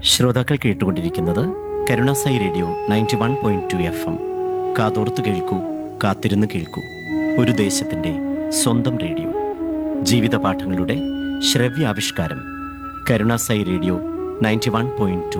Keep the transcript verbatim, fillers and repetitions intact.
ശ്രോതാക്കൾ കേട്ടുകൊണ്ടിരിക്കുന്നത് Karunasai radio ninety one point two F M. കാതോർത്ത് കേൾക്കൂ, കാത്തിരുന്ന് കേൾക്കൂ. ഒരു ദേശത്തിൻ്റെ സ്വന്തം റേഡിയോ. ജീവിത പാഠങ്ങളുടെ ശ്രവ്യാവിഷ്കാരം. Karunasai radio ninety one point two